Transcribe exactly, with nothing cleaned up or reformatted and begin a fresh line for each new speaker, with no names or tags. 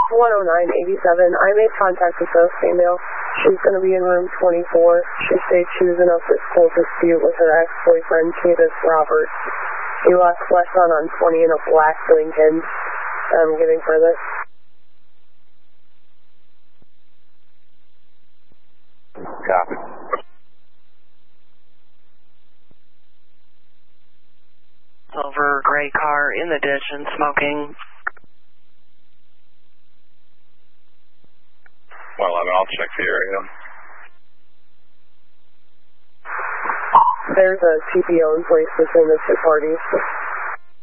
one oh nine eighty-seven. I made contact with the female. She's going to be in room twenty-four. She stated she was in a physical dispute with her ex-boyfriend, Davis Roberts. He left flesh on on twenty in a black Lincoln. I'm getting further.
Copy.
Silver gray car in the ditch and smoking.
Well, I mean, I'll check the area.
There's a T P O in place between the two parties.